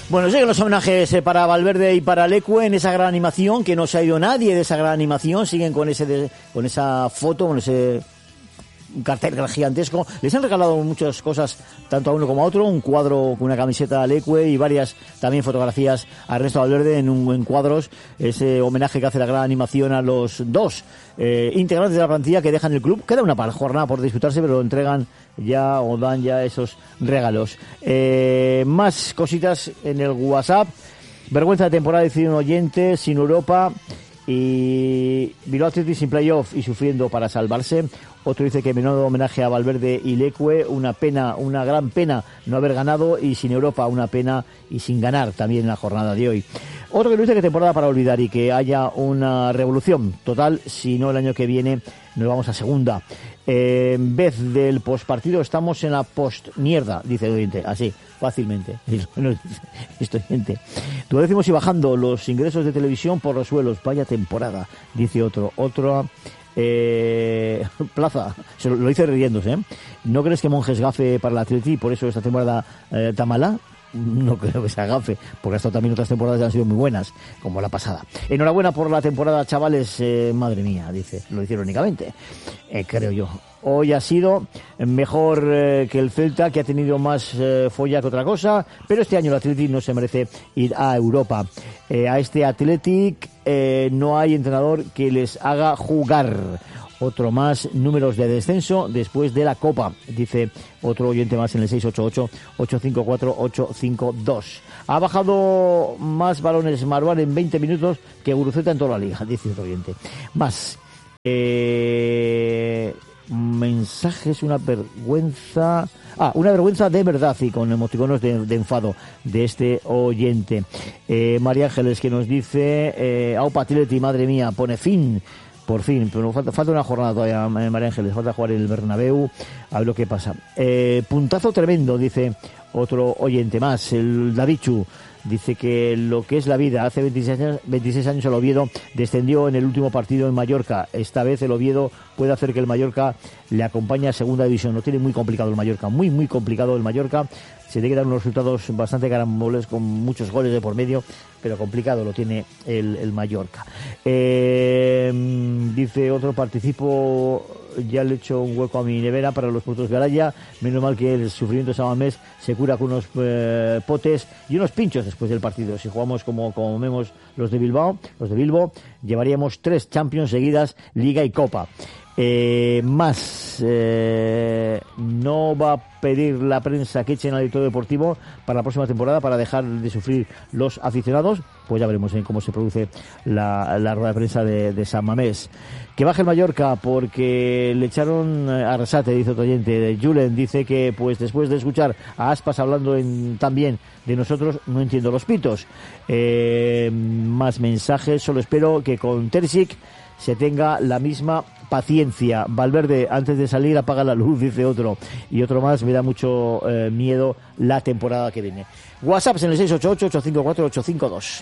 Bueno, siguen los homenajes para Valverde y para Leque en esa gran animación, que no se ha ido nadie de esa gran animación, siguen con esa foto, con ese cartel gigantesco. Les han regalado muchas cosas, tanto a uno como a otro, un cuadro con una camiseta a Leque y varias también fotografías a Ernesto Valverde en cuadros, ese homenaje que hace la gran animación a los dos integrantes de la plantilla que dejan el club. Queda una jornada por disputarse, pero lo entregan ya o dan ya esos regalos. Más cositas en el WhatsApp. Vergüenza de temporada, dice un oyente, sin Europa y Bilbao Athletic sin playoff y sufriendo para salvarse. Otro dice que menudo homenaje a Valverde y Leque, una pena, una gran pena no haber ganado, y sin Europa una pena y sin ganar también en la jornada de hoy. Otro que dice que temporada para olvidar y que haya una revolución total, si no el año que viene nos vamos a segunda. En vez del postpartido estamos en la post-mierda, dice el oyente, así, fácilmente. Esto oyente. 12º y bajando los ingresos de televisión por los suelos, vaya temporada, dice otro. Plaza, se lo dice riéndose, ¿eh? ¿No crees que Monjes gafe para el Atleti y por eso esta temporada tan mala? No creo que sea gafe, porque hasta también otras temporadas han sido muy buenas, como la pasada. Enhorabuena por la temporada, chavales, madre mía, dice, lo dice irónicamente, creo yo. Hoy ha sido mejor que el Celta, que ha tenido más folla que otra cosa, pero este año el Athletic no se merece ir a Europa. A este Athletic no hay entrenador que les haga jugar. Otro más, números de descenso después de la Copa, dice otro oyente más en el 688-854-852. Ha bajado más balones Marwan en 20 minutos que Guruceta en toda la liga, dice otro oyente. Más mensajes, una vergüenza de verdad, y con emoticonos de enfado de este oyente. María Ángeles, que nos dice Aupa Atleti, madre mía, pone fin. Por fin, pero falta una jornada todavía, María Ángeles, falta jugar en el Bernabéu, a ver lo que pasa. Puntazo tremendo, dice otro oyente más, el Davichu, dice que lo que es la vida, hace 26 años el Oviedo descendió en el último partido en Mallorca, esta vez el Oviedo puede hacer que el Mallorca le acompañe a segunda división, lo tiene muy complicado el Mallorca, muy complicado el Mallorca, se tiene que dar unos resultados bastante caramboles con muchos goles de por medio, pero complicado lo tiene el Mallorca. Dice otro, participo, ya le he hecho un hueco a mi nevera para los productos Garaya, menos mal que el sufrimiento de San Mamés se cura con unos potes y unos pinchos después del partido. Si jugamos como comemos los de Bilbao, llevaríamos 3 Champions seguidas, Liga y Copa. No va a pedir la prensa que echen al director deportivo para la próxima temporada para dejar de sufrir los aficionados. Pues ya veremos cómo se produce la rueda de prensa de San Mamés. Que baje el Mallorca porque le echaron a Arrasate, dice otro oyente. Julen dice que pues después de escuchar a Aspas hablando también de nosotros, no entiendo los pitos. Más mensajes, solo espero que con Terzic se tenga la misma paciencia. Valverde, antes de salir apaga la luz, dice otro. Y otro más, me da mucho miedo la temporada que viene. WhatsApp en el 688-854-852.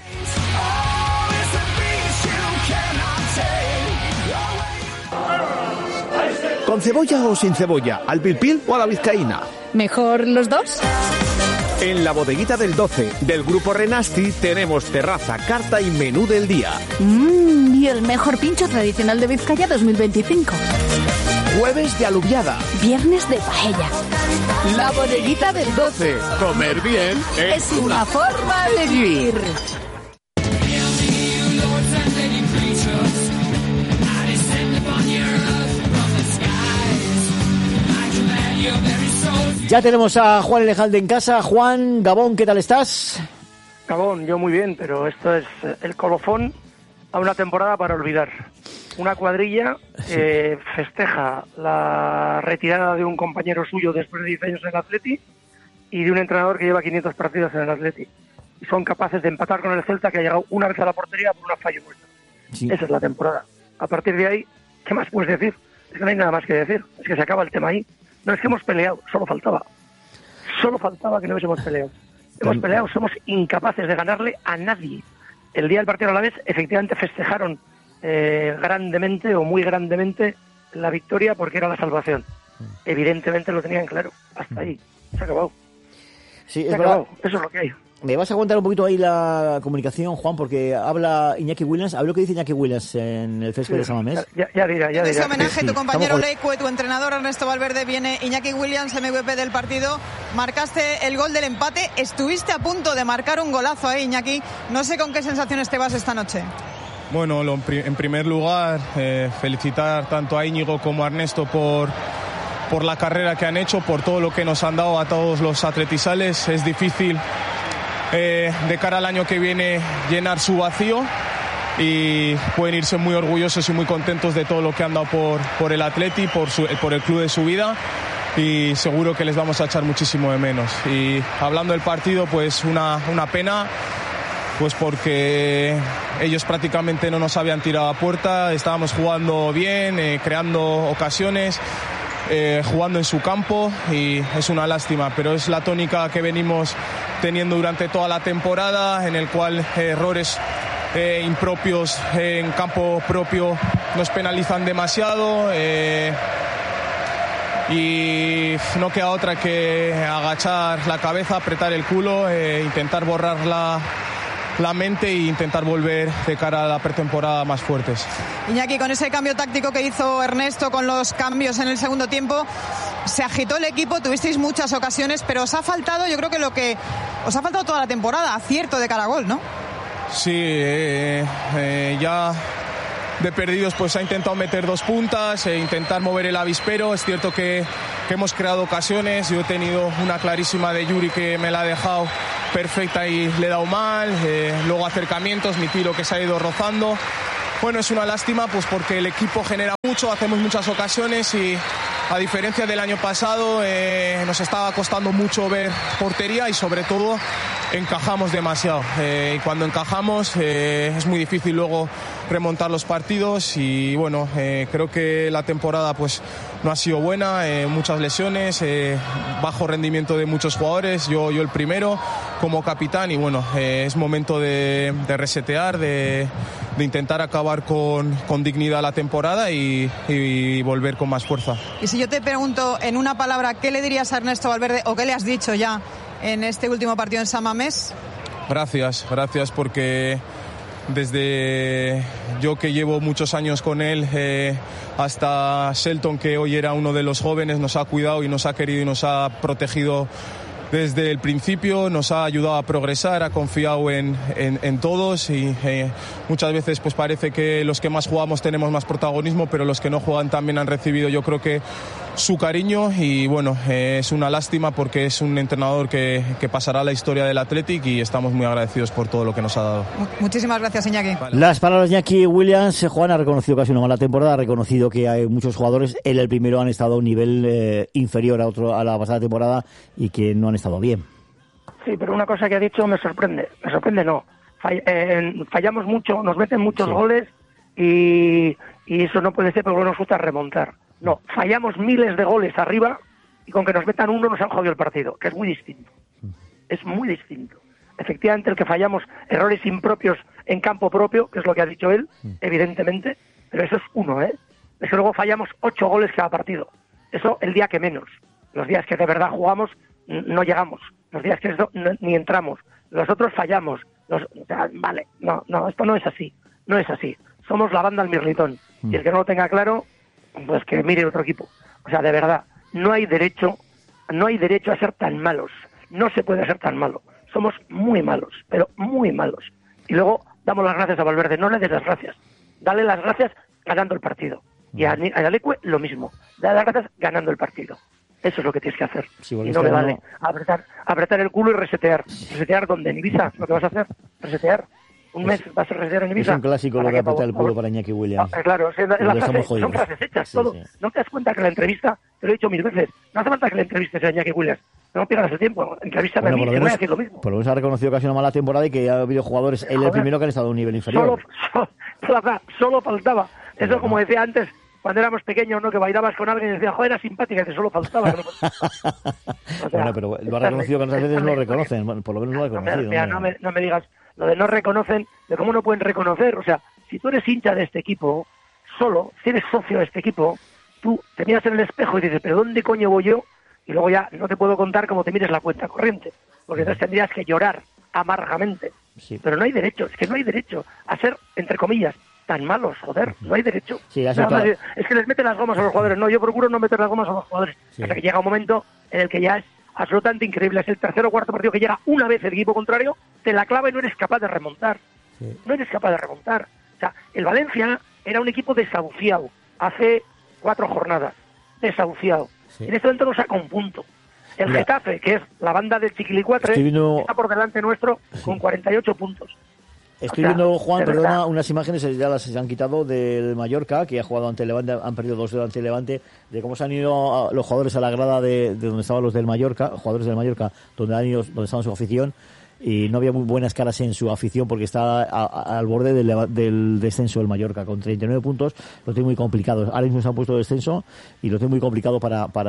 ¿Con cebolla o sin cebolla? ¿Al pil pil o a la vizcaína? ¿Mejor los dos? En la bodeguita del 12 del Grupo Renasti tenemos terraza, carta y menú del día. Y el mejor pincho tradicional de Vizcaya 2025. Jueves de alubiada. Viernes de paella. La bodeguita del 12. Comer bien es una forma de vivir. Ya tenemos a Juan Elejalde en casa. Juan, Gabón, ¿qué tal estás? Gabón, yo muy bien, pero esto es el colofón a una temporada para olvidar. Una cuadrilla que festeja la retirada de un compañero suyo después de 10 años en el Atleti y de un entrenador que lleva 500 partidos en el Atleti. Y son capaces de empatar con el Celta, que ha llegado una vez a la portería por una fallo nuestra. Sí. Esa es la temporada. A partir de ahí, ¿qué más puedes decir? Es que no hay nada más que decir. Es que se acaba el tema ahí. No, es que hemos peleado, solo faltaba que no hubiésemos peleado. Hemos peleado, somos incapaces de ganarle a nadie. El día del partido a la vez, efectivamente festejaron grandemente o muy grandemente la victoria porque era la salvación. Evidentemente lo tenían claro, hasta ahí, se ha acabado. Sí, se ha acabado, eso es lo que hay. me vas a contar un poquito ahí la comunicación, Juan, porque habla Iñaki Williams. ¿Hablo que dice Iñaki Williams en el césped de San Mamés? Ya dirá. En ese homenaje, Sí, tu compañero estamos Leque, tu entrenador Ernesto Valverde, viene Iñaki Williams, MVP del partido. Marcaste el gol del empate. Estuviste a punto de marcar un golazo ahí, Iñaki. No sé con qué sensaciones te vas esta noche. Bueno, en primer lugar, felicitar tanto a Íñigo como a Ernesto por la carrera que han hecho, por todo lo que nos han dado a todos los atletizales. Es difícil de cara al año que viene llenar su vacío y pueden irse muy orgullosos y muy contentos de todo lo que han dado por el Atleti, por el club de su vida, y seguro que les vamos a echar muchísimo de menos. Y hablando del partido, pues una pena, pues porque ellos prácticamente no nos habían tirado a puerta, estábamos jugando bien, creando ocasiones, jugando en su campo, y es una lástima, pero es la tónica que venimos teniendo durante toda la temporada, en el cual errores impropios en campo propio nos penalizan demasiado, y no queda otra que agachar la cabeza, apretar el culo, intentar borrar la mente e intentar volver de cara a la pretemporada más fuertes. Iñaki, con ese cambio táctico que hizo Ernesto, con los cambios en el segundo tiempo, se agitó el equipo, tuvisteis muchas ocasiones, pero os ha faltado, yo creo que lo que os ha faltado toda la temporada, acierto de cara a gol, ¿no? Sí, ya de perdidos pues ha intentado meter 2 puntas, intentar mover el avispero. Es cierto que hemos creado ocasiones, yo he tenido una clarísima de Yuri que me la ha dejado perfecta y le he dado mal, luego acercamientos, mi tiro que se ha ido rozando. Bueno, es una lástima pues porque el equipo genera mucho, hacemos muchas ocasiones y a diferencia del año pasado nos estaba costando mucho ver portería y sobre todo encajamos demasiado. Y cuando encajamos es muy difícil luego remontar los partidos y bueno, creo que la temporada pues no ha sido buena, muchas lesiones, bajo rendimiento de muchos jugadores, yo el primero como capitán, y bueno, es momento de resetear, de intentar acabar con dignidad la temporada y volver con más fuerza. Y si yo te pregunto en una palabra, ¿qué le dirías a Ernesto Valverde o qué le has dicho ya en este último partido en San Mamés? Gracias porque desde yo que llevo muchos años con él hasta Shelton, que hoy era uno de los jóvenes, nos ha cuidado y nos ha querido y nos ha protegido desde el principio, nos ha ayudado a progresar, ha confiado en todos y muchas veces pues parece que los que más jugamos tenemos más protagonismo, pero los que no juegan también han recibido, yo creo que su cariño, y bueno, es una lástima porque es un entrenador que pasará a la historia del Athletic y estamos muy agradecidos por todo lo que nos ha dado. Muchísimas gracias, Iñaki. Vale. Las palabras de Iñaki Williams. Juan ha reconocido casi una mala temporada, ha reconocido que hay muchos jugadores, él el primero, han estado a un nivel inferior a la pasada temporada y que no han estado bien. Sí, pero una cosa que ha dicho me sorprende no. Fallamos mucho, nos meten muchos goles y eso no puede ser porque no nos gusta remontar. No, fallamos miles de goles arriba y con que nos metan uno nos han jodido el partido, que es muy distinto. Es muy distinto. Efectivamente, el que fallamos errores impropios en campo propio, que es lo que ha dicho él, evidentemente, pero eso es uno, ¿eh? Eso luego fallamos 8 goles cada partido. Eso el día que menos. Los días que de verdad jugamos no llegamos. Los días que ni entramos. Los otros fallamos. Vale, no, esto no es así. No es así. Somos la banda al Mirlitón. Y el que no lo tenga claro, pues que mire otro equipo. O sea, de verdad, no hay derecho a ser tan malos. No se puede ser tan malo. Somos muy malos, pero muy malos. Y luego damos las gracias a Valverde. No le des las gracias. Dale las gracias ganando el partido. Y a Leque lo mismo. Dale las gracias ganando el partido. Eso es lo que tienes que hacer. Sí, y no me vale apretar el culo y resetear. ¿Resetear dónde? ¿En Ibiza? ¿Lo que vas a hacer? ¿Resetear? ¿Un mes vas a resetear en Ibiza? Es un clásico lo de apretar el culo para Iñaki Williams. Claro, son frases hechas, todo. Sí. No te das cuenta que la entrevista, te lo he dicho 1000 veces, no hace falta que la entrevista sea Iñaki Williams. No pierdas el tiempo. Entrevístame a mí, que voy a decir lo mismo. Por lo menos ha reconocido casi una mala temporada y que ha habido jugadores, él el primero, que han estado a un nivel inferior. Solo faltaba. Eso, como decía antes, cuando éramos pequeños, ¿no? Que bailabas con alguien y decías, joder, era simpática, que solo faltaba. O sea, bueno, pero lo ha reconocido, que otras veces lo reconocen. Bueno, por lo menos lo ha reconocido. No me digas lo de no reconocen, de cómo no pueden reconocer. O sea, si tú eres hincha de este equipo, si eres socio de este equipo, tú te miras en el espejo y dices, ¿pero dónde coño voy yo? Y luego ya no te puedo contar cómo te mires la cuenta corriente, porque entonces tendrías que llorar amargamente. Sí. Pero no hay derecho, es que no hay derecho a ser, entre comillas, tan malos, joder, no hay derecho. Sí, Es que les meten las gomas a los jugadores. No, yo procuro no meter las gomas a los jugadores. Sí. Hasta que llega un momento en el que ya es absolutamente increíble. Es el tercer o cuarto partido que llega una vez el equipo contrario, te la clava y no eres capaz de remontar. Sí. No eres capaz de remontar. O sea, el Valencia era un equipo desahuciado hace 4 jornadas. Desahuciado. Sí. En este momento no saca un punto. El Mira, Getafe, que es la banda del Chiquilicuatre, está por delante nuestro con 48 puntos. Estoy viendo, Juan, perdona, unas imágenes, ya las han quitado, del Mallorca, que ha jugado ante el Levante, han perdido 2-0 ante el Levante, de cómo se han ido los jugadores a la grada de donde estaban los del Mallorca, jugadores del Mallorca, donde estaba su afición, y no había muy buenas caras en su afición porque está al borde del descenso del Mallorca, con 39 puntos, lo tiene muy complicado. Ahora mismo se han puesto de descenso y lo tiene muy complicado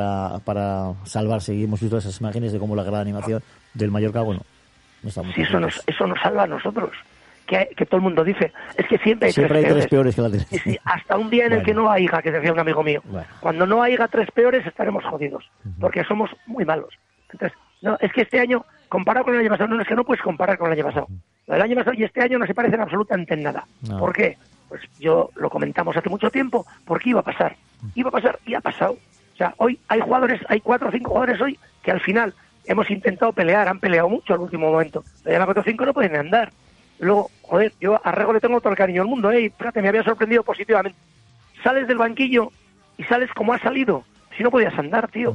para salvarse, y hemos visto esas imágenes de cómo la grada animación del Mallorca, bueno, no está muy sí, eso nos salva a nosotros. Que todo el mundo dice, es que siempre hay tres peores que la tenemos. Sí, hasta un día en el que no haya, que decía un amigo mío, cuando no haya 3 peores estaremos jodidos, porque somos muy malos. Entonces, no, es que este año, comparado con el año pasado, no, es que no puedes comparar con el año pasado. Lo del año pasado y este año no se parecen absolutamente en nada. No. ¿Por qué? Pues yo lo comentamos hace mucho tiempo, porque iba a pasar y ha pasado. O sea, hoy hay jugadores, hay 4 o 5 jugadores hoy que al final hemos intentado pelear, han peleado mucho al último momento, pero ya 4 o 5 no pueden andar. Luego, joder, yo a Rego le tengo todo el cariño del mundo, y fíjate, me había sorprendido positivamente. Sales del banquillo y sales como has salido. Si no podías andar, tío.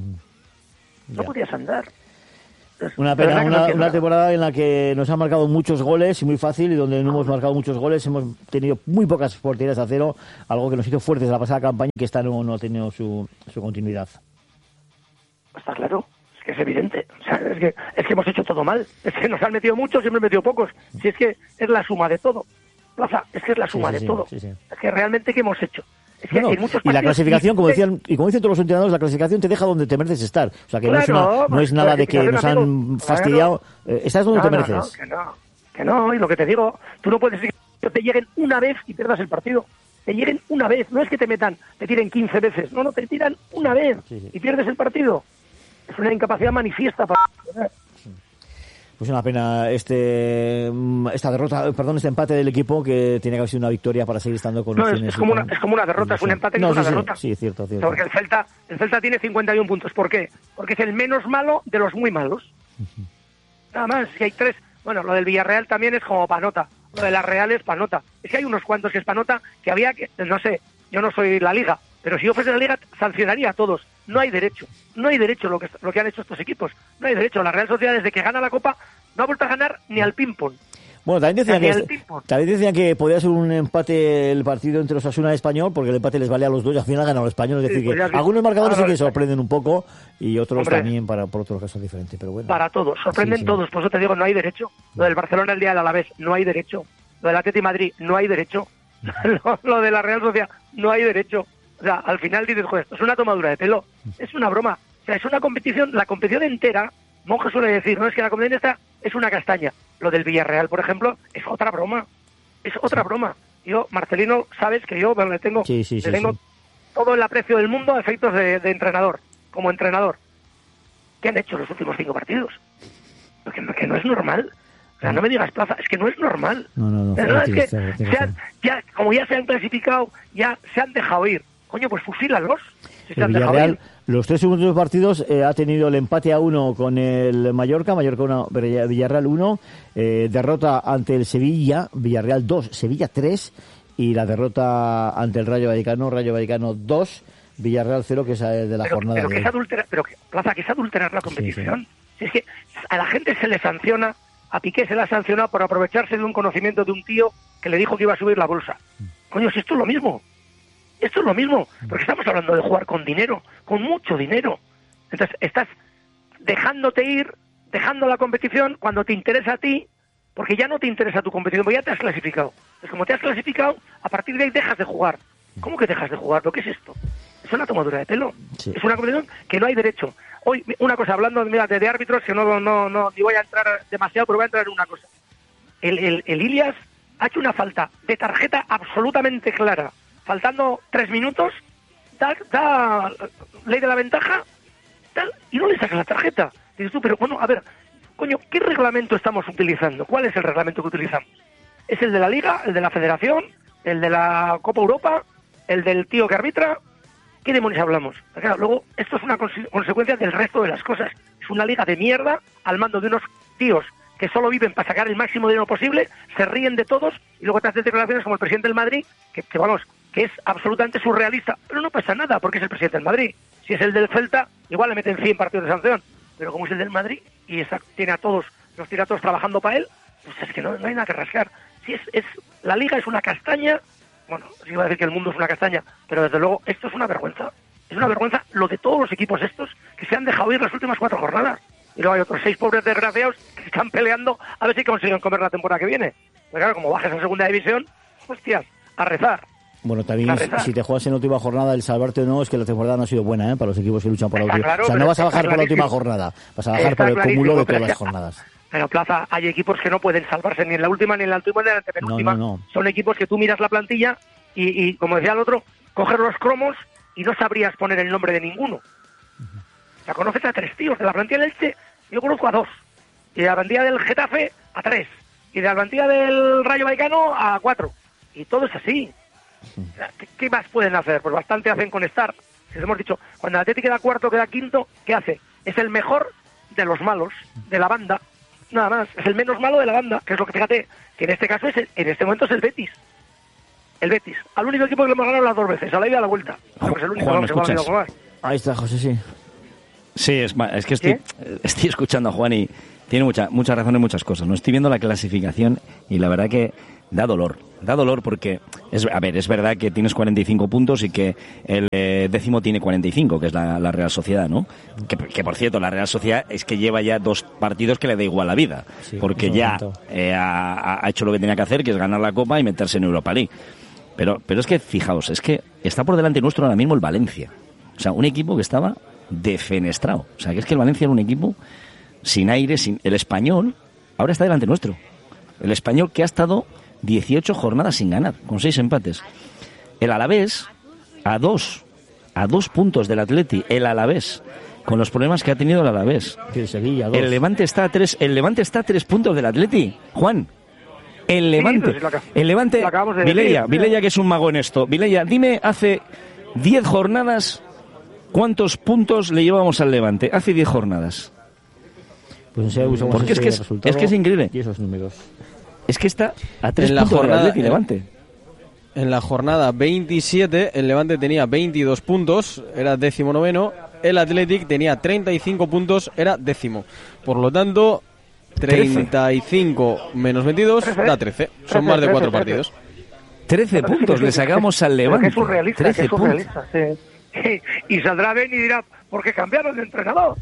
No podías andar. Entonces, una pena, una temporada en la que nos han marcado muchos goles y muy fácil, y donde no hemos marcado muchos goles, hemos tenido muy pocas porterías a cero, algo que nos hizo fuertes de la pasada campaña y que esta no ha tenido su continuidad. Está claro. Que es evidente, o sea, es que hemos hecho todo mal, es que nos han metido muchos y hemos metido pocos, si es que es la suma de todo, Plaza, es que es la suma de todo, es que realmente ¿qué hemos hecho? Es que hay muchos y la clasificación, como dicen todos los entrenadores, la clasificación te deja donde te mereces estar, o sea que claro, no es nada de que nos han fastidiado, estás donde te mereces. Que no, y lo que te digo, tú no puedes decir que te lleguen una vez y pierdas el partido. Te lleguen una vez, no es que te tiren 15 veces, no, te tiran una vez y pierdes el partido. Es una incapacidad manifiesta para... Pues una pena este empate del equipo, que tiene que haber sido una victoria para seguir estando con opciones. Es como una derrota, es un empate que es una derrota. Sí, cierto. Porque el Celta tiene 51 puntos. ¿Por qué? Porque es el menos malo de los muy malos. Nada más, si hay 3... Bueno, lo del Villarreal también es como panota. Lo de la Real es panota. Es que hay unos cuantos que es panota que había que... No sé, yo no soy la Liga, pero si yo fuese la Liga sancionaría a todos. No hay derecho lo que han hecho estos equipos. No hay derecho. La Real Sociedad, desde que gana la Copa, no ha vuelto a ganar ni al ping-pong. Bueno, también decían que podía ser un empate el partido entre Osasuna y Español, porque el empate les valía a los dos y al final ha ganado el Español. Es decir, que algunos marcadores sí que sorprenden un poco y otros también por otros casos diferentes. Pero bueno. Para todos, sorprenden todos. Por eso te digo, no hay derecho. Lo del Barcelona el día del Alavés, no hay derecho. Lo del Atleti Madrid, no hay derecho. Lo de la Real Sociedad, no hay derecho. O sea, al final dices, joder, esto es una tomadura de pelo, es una broma. O sea, es una competición, la competición entera, Monge suele decir, no, es que la competición esta es una castaña. Lo del Villarreal, por ejemplo, es otra broma. Es otra broma. Yo, Marcelino, sabes que yo le tengo todo el aprecio del mundo a efectos de entrenador, como entrenador. ¿Qué han hecho los últimos 5 partidos? Que no es normal. O sea, no me digas, Plaza, es que no es normal. No. Es que como ya se han clasificado, ya se han dejado ir. Coño, pues fusílalos. Si el Villarreal, los 3 segundos partidos ha tenido el empate a 1 con el Mallorca 1, Villarreal 1, derrota ante el Sevilla, Villarreal 2, Sevilla 3, y la derrota ante el Rayo Vallecano 2, Villarreal 0, que es de la jornada. Plaza, que es adulterar la competición. Sí. Si es que a la gente se le sanciona, a Piqué se le ha sancionado por aprovecharse de un conocimiento de un tío que le dijo que iba a subir la bolsa. Coño, si esto es lo mismo. Esto es lo mismo, porque estamos hablando de jugar con dinero, con mucho dinero. Entonces, estás dejándote ir, dejando la competición cuando te interesa a ti, porque ya no te interesa tu competición, porque ya te has clasificado. Entonces, como te has clasificado, a partir de ahí dejas de jugar. ¿Cómo que dejas de jugar? ¿Lo que es esto? Es una tomadura de pelo. Sí. Es una competición que no hay derecho. Hoy, una cosa, hablando de árbitros, que no ni voy a entrar demasiado, pero voy a entrar en una cosa. El Ilias ha hecho una falta de tarjeta absolutamente clara. Faltando 3 minutos, da ley de la ventaja, tal, y no le sacas la tarjeta. Dices tú, pero bueno, a ver, coño, ¿qué reglamento estamos utilizando? ¿Cuál es el reglamento que utilizamos? ¿Es el de la Liga, el de la Federación, el de la Copa Europa, el del tío que arbitra? ¿Qué demonios hablamos? Claro, luego, esto es una consecuencia del resto de las cosas. Es una liga de mierda al mando de unos tíos que solo viven para sacar el máximo dinero posible, se ríen de todos y luego te hacen declaraciones como el presidente del Madrid, que es absolutamente surrealista. Pero no pasa nada porque es el presidente del Madrid. Si es el del Celta, igual le meten 100 partidos de sanción. Pero como es el del Madrid y los tiene a todos trabajando para él, pues es que no hay nada que rascar. Si la liga es una castaña, bueno, os iba a decir que el mundo es una castaña, pero desde luego esto es una vergüenza. Es una vergüenza lo de todos los equipos estos que se han dejado ir las últimas 4 jornadas. Y luego hay otros 6 pobres desgraciados que están peleando a ver si consiguen comer la temporada que viene. Pero claro, como bajes a segunda división, hostias, a rezar. Bueno, también si te juegas en la última jornada, el salvarte o no, es que la temporada no ha sido buena, para los equipos que luchan por la última. Claro, o sea, no vas a bajar por la última jornada, vas a bajar por el cúmulo de todas las jornadas. Pero Plaza, hay equipos que no pueden salvarse ni en la última, ni en la última, ni en la antepenúltima. No. Son equipos que tú miras la plantilla y como decía el otro, coger los cromos y no sabrías poner el nombre de ninguno. O sea, conoces a 3 tíos de la plantilla del Elche, yo conozco a 2. Y de la plantilla del Getafe, a 3. Y de la plantilla del Rayo Vallecano, a 4. Y todo es así. O sea, ¿qué más pueden hacer? Pues bastante hacen con estar. Si les hemos dicho, cuando el Atlético queda cuarto, queda quinto, ¿qué hace? Es el mejor de los malos, de la banda. Nada más. Es el menos malo de la banda, que es lo que, fíjate, que en este caso en este momento es el Betis. El Betis. Al único equipo que le hemos ganado las 2 veces, a la ida y a la vuelta. Creo que es el único. Juan, ¿me escuchas? algo más. Ahí está, José, sí. Sí, es que estoy escuchando a Juan y tiene mucha razón en muchas cosas. No estoy viendo la clasificación y la verdad que da dolor porque es verdad que tienes 45 puntos y que el décimo tiene 45, que es la Real Sociedad, ¿no? Que por cierto, la Real Sociedad es que lleva ya 2 partidos que le da igual la vida, sí, porque ya ha hecho lo que tenía que hacer, que es ganar la Copa y meterse en Europa League. Pero es que, fijaos, es que está por delante nuestro ahora mismo el Valencia. O sea, un equipo que estaba defenestrado. O sea, que es que el Valencia era un equipo sin aire, el Español ahora está delante nuestro. El Español que ha estado 18 jornadas sin ganar, con 6 empates. El Alavés, a 2 puntos del Atleti, el Alavés, con los problemas que ha tenido el Alavés. Sevilla, 2. El Levante está a 3 puntos del Atleti, Juan. El Levante, Vilella, que es un mago en esto. Vilella, dime, hace 10 jornadas, ¿cuántos puntos le llevamos al Levante? Hace 10 jornadas. Pues usamos porque es que es increíble. Y esos números. Es que está a 3 puntos del Atleti Levante. En la jornada 27, el Levante tenía 22 puntos, era 19º. El Athletic tenía 35 puntos, era 10º. Por lo tanto, 35 menos 22 da 13. Son más de 4 partidos. 13 puntos le sacamos al Levante. Es surrealista, es surrealista. Sí. Y saldrá Ben y dirá, ¿por qué cambiaron de entrenador?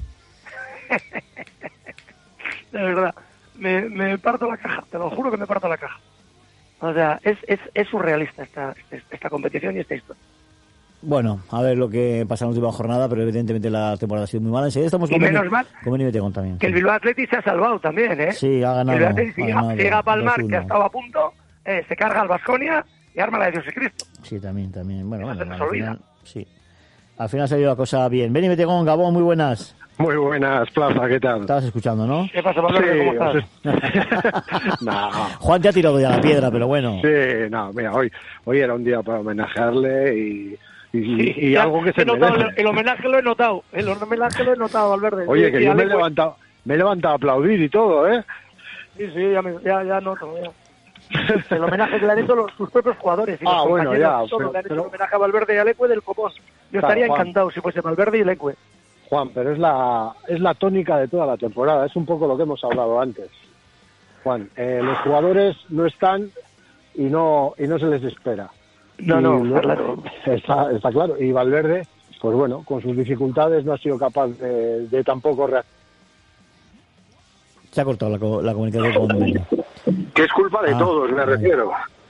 De verdad, me parto la caja, te lo juro que me parto la caja. O sea, es surrealista esta competición y esta historia. Bueno, a ver lo que pasa en la última jornada, pero evidentemente la temporada ha sido muy mala. Enseguida estamos con menos mal también. Que el Bilbao Athletic se ha salvado también, ¿eh? Sí, ha ganado. El Bilbao Athletic llega a Palmar, 2-1. Que ha estado a punto, se carga al Baskonia y arma la de Dios y Cristo. Sí, también. Bueno, al final, sí. Al final ha salido la cosa bien. Ven y vete con Gabón, muy buenas. Muy buenas, Plaza, ¿qué tal? Estabas escuchando, ¿no? ¿Qué pasa, Pablo? ¿Cómo estás? No. Juan te ha tirado ya la piedra, pero bueno. Sí, no, mira, hoy era un día para homenajearle y algo que se merece. El homenaje lo he notado, Valverde. Oye, que yo me he levantado a aplaudir y todo, ¿eh? Sí, ya noto, ya. El homenaje que le han hecho sus propios jugadores. Y bueno, ya. Le han hecho el homenaje a Valverde y a Leque del Copón. Yo estaría encantado si fuese Valverde y Leque. Juan, pero es la tónica de toda la temporada. Es un poco lo que hemos hablado antes. Juan, los jugadores no están y no se les espera. No, está claro. Está claro. Y Valverde, pues bueno, con sus dificultades no ha sido capaz de tampoco reaccionar. Se ha cortado la comunicación con Bello. Que es culpa de todos, me refiero.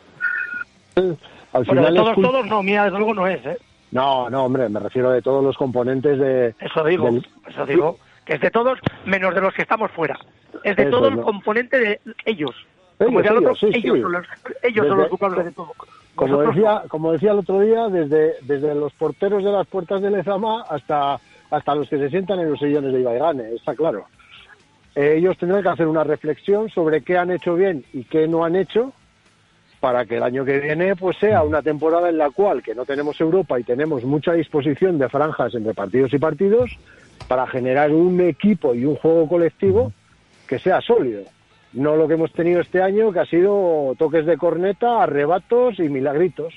Al final de todos no, mía desde luego no es, ¿eh? No, hombre, me refiero de todos los componentes de... Eso digo, que es de todos menos de los que estamos fuera. Es de todo el componente de ellos. Ellos son los culpables de todo. Como decía el otro día, desde los porteros de las puertas de Lezama hasta los que se sientan en los sillones de Ibaigane, está claro. ellos tendrán que hacer una reflexión sobre qué han hecho bien y qué no han hecho, para que el año que viene pues sea una temporada en la cual, que no tenemos Europa y tenemos mucha disposición de franjas entre partidos y partidos, para generar un equipo y un juego colectivo que sea sólido. No lo que hemos tenido este año, que ha sido toques de corneta, arrebatos y milagritos.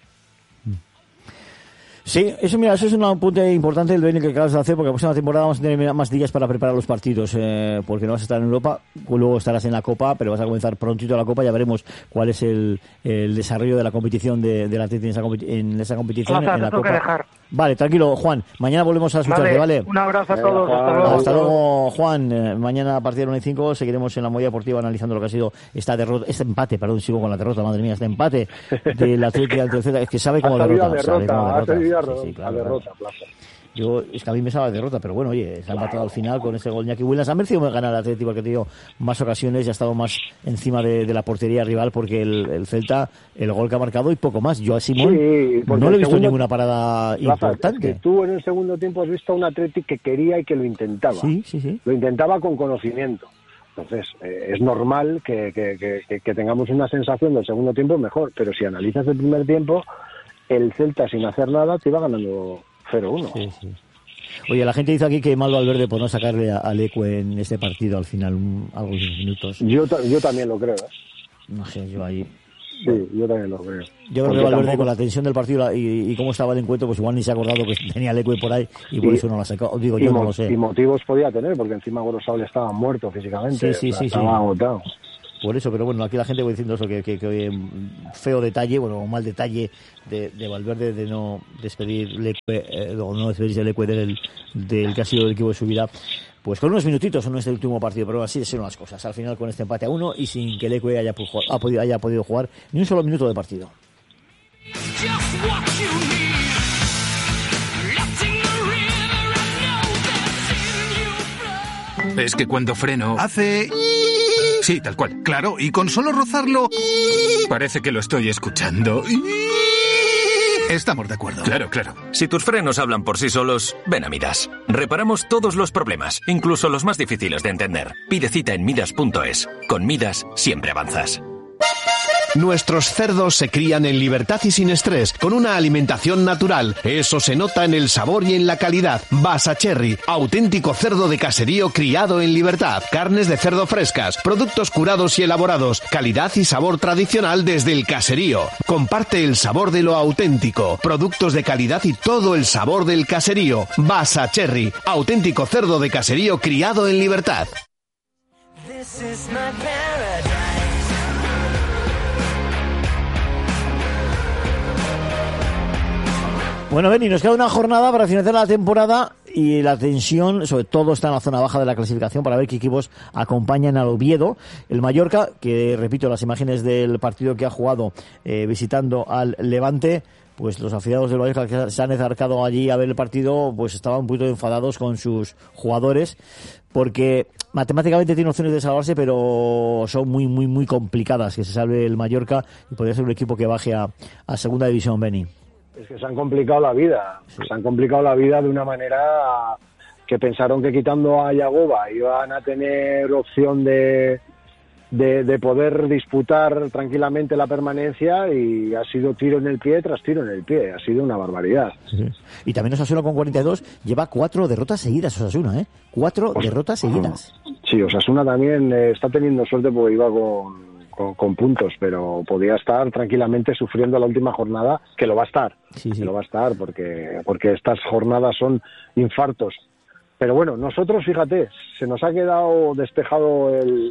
Sí, eso es un apunte importante el Beni que acabas de hacer, porque la próxima temporada vamos a tener más días para preparar los partidos, porque no vas a estar en Europa, luego estarás en la Copa, pero vas a comenzar prontito la Copa, ya veremos cuál es el desarrollo de la competición del Atleti en esa competición, en la Copa. Dejar. Vale, tranquilo, Juan, mañana volvemos a escucharte, ¿vale? Un abrazo a todos, hasta luego. Hasta luego, Juan. Mañana a partir de 1:05 seguiremos en la Movida Deportiva analizando lo que ha sido este empate, sigo con la derrota, madre mía, este empate del Atleti ante el Celta, es que sabe cómo derrota. Sí, claro. Es que a mí me sabe derrota, pero bueno, oye, se ha empatado al final con ese gol Iñaki Williams. Ha merecido ganar el Atlético, porque ha tenido más ocasiones y ha estado más encima de la portería rival, porque el Celta, el gol que ha marcado y poco más. Yo a Simón no le he visto ninguna parada importante. Es que tú en el segundo tiempo has visto a un Atlético que quería y que lo intentaba. Sí. Lo intentaba con conocimiento. Entonces, es normal que tengamos una sensación del segundo tiempo mejor, pero si analizas el primer tiempo, el Celta sin hacer nada te iba ganando 0-1. Sí. Oye, la gente dice aquí que malo Valverde por no sacarle a Leque en este partido al final, algo de minutos. Yo también lo creo. No sé, yo ahí... Sí, yo también lo creo. Yo creo que Valverde con la tensión del partido y cómo estaba el encuentro, pues igual ni se ha acordado que tenía Leque por ahí y por eso no la sacó. Digo, yo no lo sé. Y motivos podía tener, porque encima Gorosabel estaba muerto físicamente. Estaba agotado. Por eso, pero bueno, aquí la gente va diciendo eso, que feo detalle, o mal detalle de Valverde de no despedir Leque, o no despedirse Leque del que ha sido el equipo de su vida. Pues con unos minutitos en este último partido, pero así son las cosas. Al final con este empate a 1 y sin que Leque haya podido jugar ni un solo minuto de partido. Es que cuando freno hace... Sí, tal cual. Claro, y con solo rozarlo... Parece que lo estoy escuchando. Estamos de acuerdo. Claro. Si tus frenos hablan por sí solos, ven a Midas. Reparamos todos los problemas, incluso los más difíciles de entender. Pide cita en Midas.es. Con Midas siempre avanzas. Nuestros cerdos se crían en libertad y sin estrés, con una alimentación natural. Eso se nota en el sabor y en la calidad. Basa Cherry, auténtico cerdo de caserío criado en libertad. Carnes de cerdo frescas, productos curados y elaborados. Calidad y sabor tradicional desde el caserío. Comparte el sabor de lo auténtico. Productos de calidad y todo el sabor del caserío. Basa Cherry, auténtico cerdo de caserío criado en libertad. Bueno, Beni, nos queda una jornada para finalizar la temporada y la tensión, sobre todo, está en la zona baja de la clasificación para ver qué equipos acompañan al Oviedo. El Mallorca, que repito, las imágenes del partido que ha jugado visitando al Levante, pues los aficionados del Mallorca que se han acercado allí a ver el partido, pues estaban un poquito enfadados con sus jugadores, porque matemáticamente tiene opciones de salvarse, pero son muy complicadas que se salve el Mallorca y podría ser un equipo que baje a segunda división, Beni. Es que se han complicado la vida. Sí. Se han complicado la vida de una manera que pensaron que quitando a Yagoba iban a tener opción de poder disputar tranquilamente la permanencia, y ha sido tiro en el pie tras tiro en el pie. Ha sido una barbaridad. Sí. Y también Osasuna con 42 lleva 4 derrotas seguidas, Osasuna, ¿eh? 4 derrotas seguidas. Sí, Osasuna también está teniendo suerte porque iba con puntos, pero podía estar tranquilamente sufriendo la última jornada, que lo va a estar, que lo va a estar, porque estas jornadas son infartos. Pero bueno, nosotros, fíjate, se nos ha quedado despejado el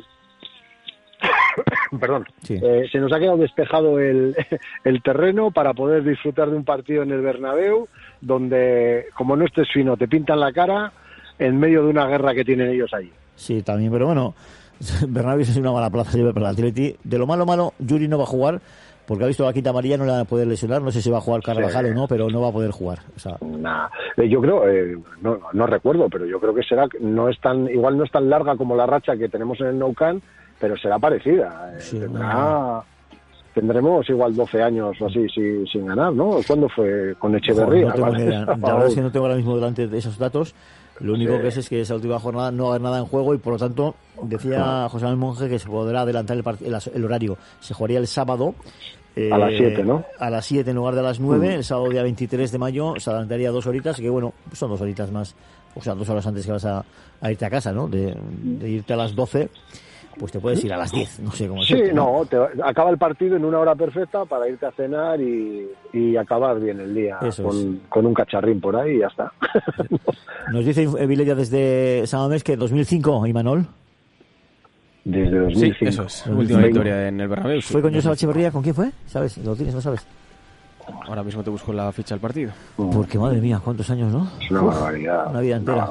se nos ha quedado despejado el terreno para poder disfrutar de un partido en el Bernabéu, donde, como no estés fino, te pintan la cara en medio de una guerra que tienen ellos allí. Sí, también, pero bueno, Bernabéu es una mala plaza para el Atleti. De lo malo, Yuri no va a jugar porque ha visto la quinta amarilla, no le van a poder lesionar. No sé si va a jugar Carvajal o no, pero no va a poder jugar. O sea, yo creo, no recuerdo, pero yo creo que igual no es tan larga como la racha que tenemos en el Nou Camp, pero será parecida. Tendremos igual 12 años o así sin ganar, ¿no? ¿Cuándo fue con Echeverría? No tengo ni idea. La verdad es que no tengo ahora mismo delante de esos datos. Lo único que es que esa última jornada no va a haber nada en juego y por lo tanto decía José Manuel Monje que se podrá adelantar el horario. Se jugaría el sábado. A las 7, ¿no? A las 7 en lugar de las 9, el sábado día 23 de mayo se adelantaría 2 horitas, que bueno, son 2 horitas más, o sea, 2 horas antes que vas a irte a casa, ¿no? De irte a las 12, pues te puedes ir a las 10, no sé cómo decirte. Sí, no, acaba el partido en una hora perfecta para irte a cenar y acabar bien el día con un cacharrín por ahí y ya está. Nos dice Vilella desde San Mamés que 2005, Imanol. Desde 2005. Sí, eso es. Última victoria en el Bernabéu. ¿Fue con Joseba Echeverría? ¿Con quién fue? ¿Sabes? ¿Lo tienes? ¿No sabes? Ahora mismo te busco la ficha del partido. Porque, madre mía, ¿cuántos años, no? Es una barbaridad. Una vida entera.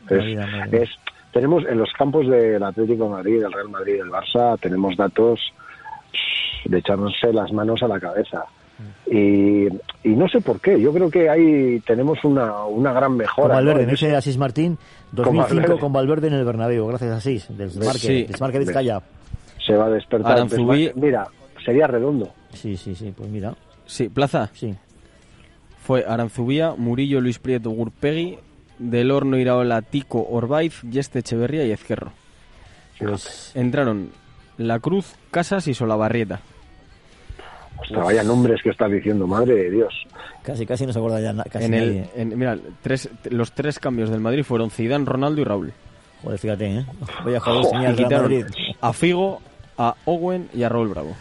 Tenemos en los campos del Atlético de Madrid, del Real Madrid y del Barça, tenemos datos de echarse las manos a la cabeza. Y no sé por qué, yo creo que ahí tenemos una gran mejora. Con Valverde, ¿no? Dice Asís Martín, 2005 con Valverde en el Bernabéu, gracias a Asís, del Desmarque Vizcaya. Se va a despertar. Aranzubí. Mira, sería redondo. Sí, pues mira. Sí, Plaza. Sí. Fue Aranzubía, Murillo, Luis Prieto, Gurpegui, Del Horno, Iraola, Tico, Orbaiz, Yeste, Echeverría y Ezquerro. Pues entraron La Cruz, Casas y Solabarrieta. Ostras, vaya nombres que estás diciendo, madre de Dios. Casi no se acuerda ya nadie. Mira, los 3 cambios del Madrid fueron Zidane, Ronaldo y Raúl. Joder, fíjate, ¿eh? Voy a jugar señal de Madrid. A Figo, a Owen y a Raúl Bravo.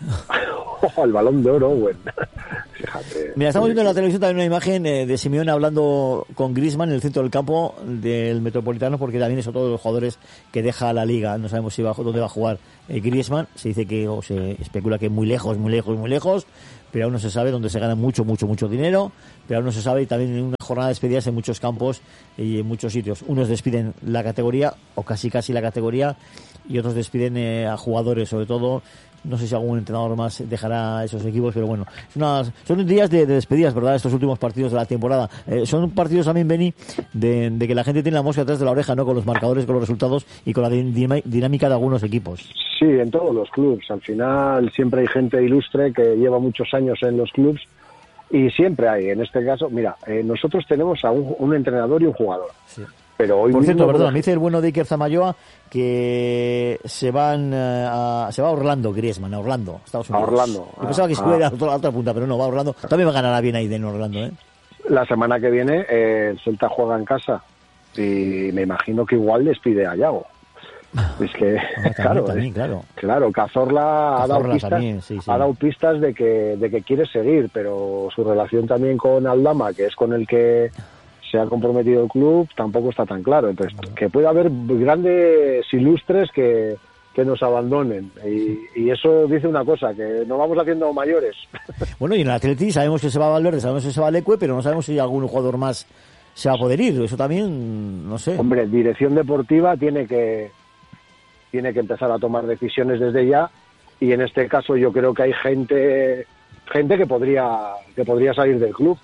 El Balón de Oro, Owen. Fíjate. Mira, estamos viendo en la televisión también una imagen de Simeone hablando con Griezmann en el centro del campo del Metropolitano, porque también es otro de los jugadores que deja la liga. No sabemos dónde va a jugar Griezmann. Se dice que, o se especula que muy lejos, pero aún no se sabe, donde se gana mucho dinero, pero aún no se sabe, y también en una jornada de despedidas en muchos campos y en muchos sitios. Unos despiden la categoría, o casi la categoría, y otros despiden a jugadores, sobre todo. No sé si algún entrenador más dejará esos equipos, pero bueno, son días de despedidas, ¿verdad? Estos últimos partidos de la temporada. Son partidos también, Beni, de que la gente tiene la mosca atrás de la oreja, ¿no? Con los marcadores, con los resultados y con la dinámica de algunos equipos. Sí, en todos los clubes. Al final siempre hay gente ilustre que lleva muchos años en los clubes y siempre hay. En este caso, mira, nosotros tenemos a un entrenador y un jugador. Sí. Pero hoy por cierto, perdón, me dice el bueno de Iker Zamayoa que se va a Orlando, Griezmann, a Orlando, Estados Unidos. A Orlando. Yo pensaba que estuviera a la otra punta, pero no, va a Orlando. También va a ganar bien ahí en Orlando, ¿eh? La semana que viene el Celta juega en casa y me imagino que igual despide a Yago. Es que, claro, Cazorla ha dado pistas de que quiere seguir, pero su relación también con Aldama, que es con el que se ha comprometido el club, tampoco está tan claro. Entonces, que puede haber grandes ilustres que nos abandonen. Y eso dice una cosa, que nos vamos haciendo mayores. Bueno, y en el Atleti sabemos que se va Valverde, sabemos que se va Leque, pero no sabemos si algún jugador más se va a poder ir. Eso también, no sé. Hombre, dirección deportiva tiene que empezar a tomar decisiones desde ya, y en este caso yo creo que hay gente que podría salir del club.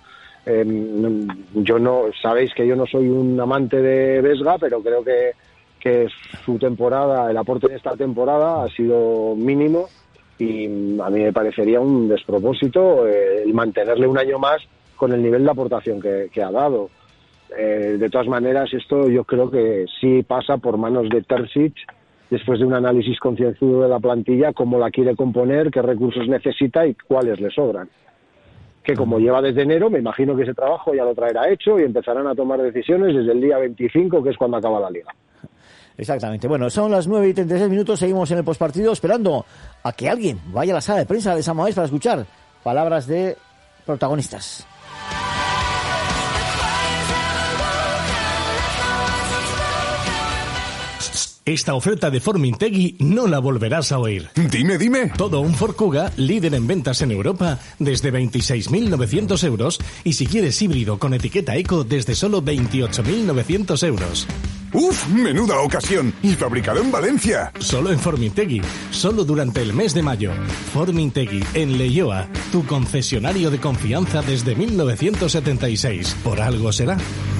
Sabéis que yo no soy un amante de Vesga, pero creo que su temporada, el aporte de esta temporada ha sido mínimo, y a mí me parecería un despropósito el mantenerle un año más con el nivel de aportación que ha dado. De todas maneras, esto yo creo que sí pasa por manos de Terzic, después de un análisis concienzudo de la plantilla, cómo la quiere componer, qué recursos necesita y cuáles le sobran. Que como lleva desde enero, me imagino que ese trabajo ya lo traerá hecho y empezarán a tomar decisiones desde el día 25, que es cuando acaba la liga. Exactamente. Bueno, son las 9:36, seguimos en el postpartido esperando a que alguien vaya a la sala de prensa de San Mamés para escuchar palabras de protagonistas. Esta oferta de Formintegui no la volverás a oír. Dime. Todo un Ford Kuga, líder en ventas en Europa, desde 26.900 euros. Y si quieres híbrido con etiqueta eco, desde solo 28.900 euros. ¡Uf! ¡Menuda ocasión! Y fabricado en Valencia. Solo en Formintegui. Solo durante el mes de mayo. Formintegui, en Leioa. Tu concesionario de confianza desde 1976. Por algo será.